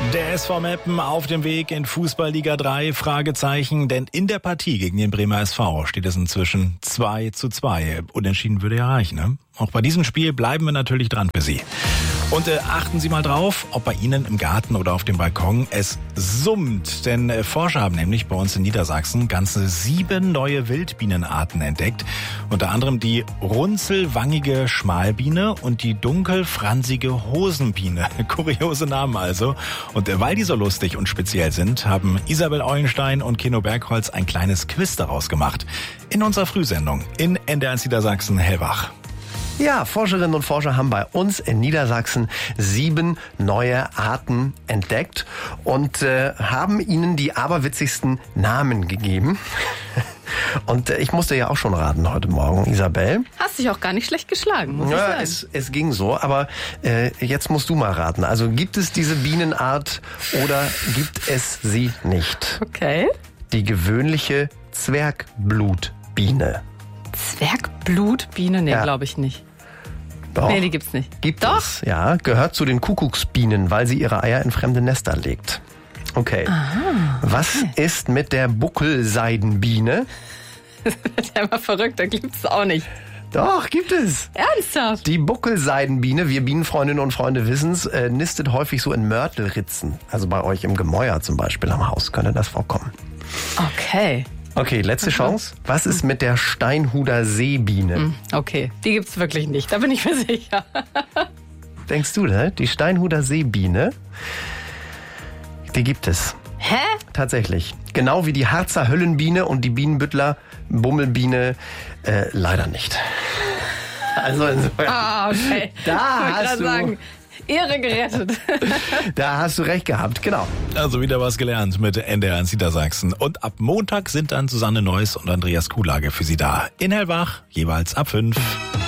Der SV Meppen auf dem Weg in Fußball-Liga 3, Fragezeichen, denn in der Partie gegen den Bremer SV steht es inzwischen 2:2. Unentschieden würde ja reichen, ne? Auch bei diesem Spiel bleiben wir natürlich dran für Sie. Und achten Sie mal drauf, ob bei Ihnen im Garten oder auf dem Balkon es summt. Denn Forscher haben nämlich bei uns in Niedersachsen ganze 7 neue Wildbienenarten entdeckt. Unter anderem die runzelwangige Schmalbiene und die dunkelfransige Hosenbiene. Kuriose Namen also. Und weil die so lustig und speziell sind, haben Isabel Eulenstein und Keno Bergholz ein kleines Quiz daraus gemacht. In unserer Frühsendung in NDR1 Niedersachsen Hellwach. Ja, Forscherinnen und Forscher haben bei uns in Niedersachsen 7 neue Arten entdeckt und haben ihnen die aberwitzigsten Namen gegeben. Und ich musste ja auch schon raten heute Morgen, Isabel. Hast dich auch gar nicht schlecht geschlagen, muss ich sagen. Es ging so, aber jetzt musst du mal raten. Also gibt es diese Bienenart oder gibt es sie nicht? Okay. Die gewöhnliche Zwergblutbiene. Zwergblutbiene? Nee, Ja. glaube ich nicht. Doch. Nee, die gibt's nicht. Gibt Doch. es, ja. Gehört zu den Kuckucksbienen, weil sie ihre Eier in fremde Nester legt. Okay. Was ist mit der Buckelseidenbiene? Das wird ja immer verrückt, da gibt's auch nicht. Doch, gibt es. Ernsthaft? Die Buckelseidenbiene, wir Bienenfreundinnen und Freunde wissen's, nistet häufig so in Mörtelritzen. Also bei euch im Gemäuer zum Beispiel am Haus könnte das vorkommen. Okay. Okay, letzte Chance. Was ist mit der Steinhuder Seebiene? Okay, die gibt's wirklich nicht, da bin ich mir sicher. Denkst du, ne? Die Steinhuder Seebiene, die gibt es. Hä? Tatsächlich. Genau wie die Harzer Höllenbiene und die Bienenbüttler Bummelbiene leider nicht. Also insofern, Ah, okay. Da Ich wollte hast gerade du- sagen, Ehre gerettet. da hast du recht gehabt, genau. Also wieder was gelernt mit NDR1 Niedersachsen. Und ab Montag sind dann Susanne Neuss und Andreas Kuhlage für Sie da. In Hellwach, jeweils ab 5.